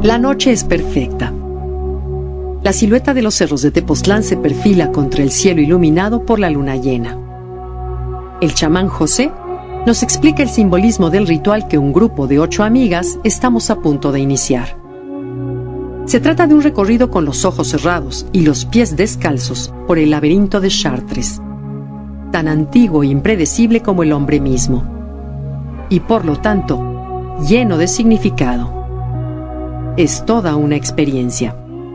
La noche es perfecta. La silueta de los cerros de Tepoztlán se perfila contra el cielo iluminado por la luna llena. El chamán José nos explica el simbolismo del ritual que un grupo de 8 amigas estamos a punto de iniciar. Se trata de un recorrido con los ojos cerrados y los pies descalzos por el laberinto de Chartres, tan antiguo e impredecible como el hombre mismo, y por lo tanto, lleno de significado. Es toda una experiencia.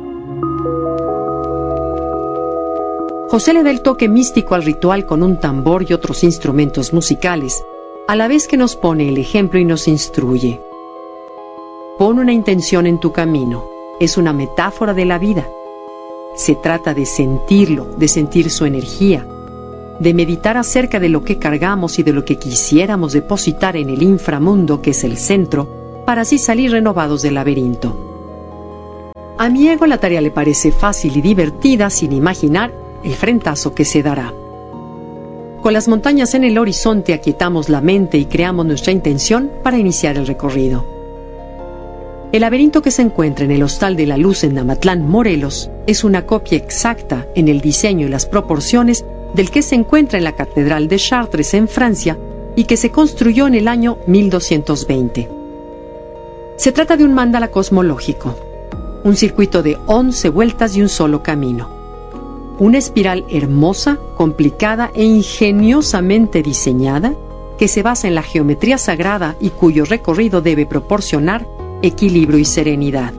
José le da el toque místico al ritual con un tambor y otros instrumentos musicales, a la vez que nos pone el ejemplo y nos instruye. Pon una intención en tu camino. Es una metáfora de la vida. Se trata de sentirlo, de sentir su energía, de meditar acerca de lo que cargamos y de lo que quisiéramos depositar en el inframundo, que es el centro, para así salir renovados del laberinto. A mi ego la tarea le parece fácil y divertida sin imaginar el frentazo que se dará. Con las montañas en el horizonte aquietamos la mente y creamos nuestra intención para iniciar el recorrido. El laberinto que se encuentra en el Hostal de la Luz en Namatlán, Morelos, es una copia exacta en el diseño y las proporciones del que se encuentra en la Catedral de Chartres en Francia y que se construyó en el año 1220. Se trata de un mandala cosmológico, un circuito de 11 vueltas y un solo camino. Una espiral hermosa, complicada e ingeniosamente diseñada que se basa en la geometría sagrada y cuyo recorrido debe proporcionar equilibrio y serenidad.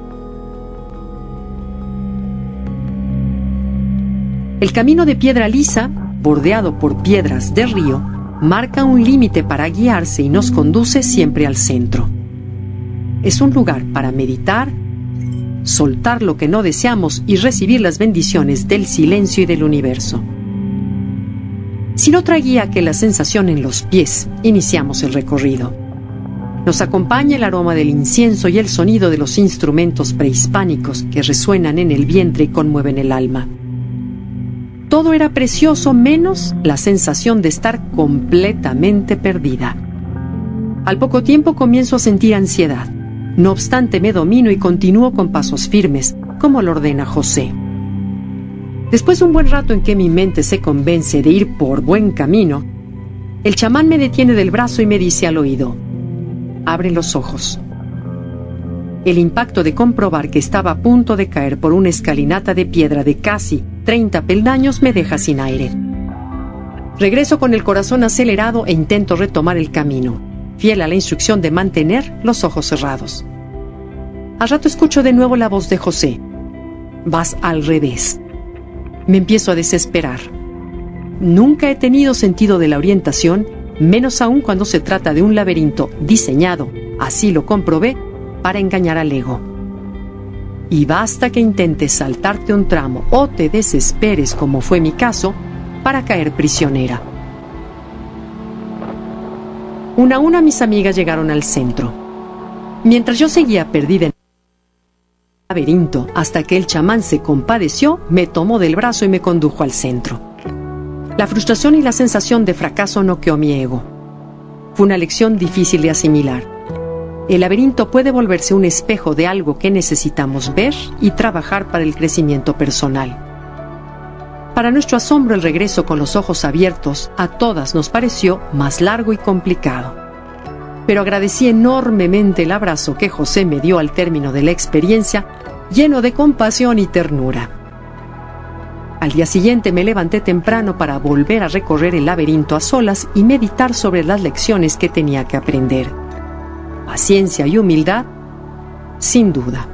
El camino de piedra lisa, bordeado por piedras de río, marca un límite para guiarse y nos conduce siempre al centro. Es un lugar para meditar, soltar lo que no deseamos y recibir las bendiciones del silencio y del universo. Sin otra guía que la sensación en los pies, iniciamos el recorrido. Nos acompaña el aroma del incienso y el sonido de los instrumentos prehispánicos que resuenan en el vientre y conmueven el alma. Todo era precioso menos la sensación de estar completamente perdida. Al poco tiempo comienzo a sentir ansiedad. No obstante, me domino y continúo con pasos firmes, como lo ordena José. Después de un buen rato en que mi mente se convence de ir por buen camino, el chamán me detiene del brazo y me dice al oído: abre los ojos. El impacto de comprobar que estaba a punto de caer por una escalinata de piedra de casi 30 peldaños me deja sin aire. Regreso con el corazón acelerado e intento retomar el camino, fiel a la instrucción de mantener los ojos cerrados. Al rato escucho de nuevo la voz de José: vas al revés. Me empiezo a desesperar. Nunca he tenido sentido de la orientación, menos aún cuando se trata de un laberinto diseñado, así lo comprobé, para engañar al ego. Y basta que intentes saltarte un tramo o te desesperes, como fue mi caso, para caer prisionera. Una a una mis amigas llegaron al centro. Mientras yo seguía perdida en el laberinto, hasta que el chamán se compadeció, me tomó del brazo y me condujo al centro. La frustración y la sensación de fracaso noqueó mi ego. Fue una lección difícil de asimilar. El laberinto puede volverse un espejo de algo que necesitamos ver y trabajar para el crecimiento personal. Para nuestro asombro, el regreso con los ojos abiertos a todas nos pareció más largo y complicado. Pero agradecí enormemente el abrazo que José me dio al término de la experiencia, lleno de compasión y ternura. Al día siguiente me levanté temprano para volver a recorrer el laberinto a solas y meditar sobre las lecciones que tenía que aprender. Paciencia y humildad, sin duda.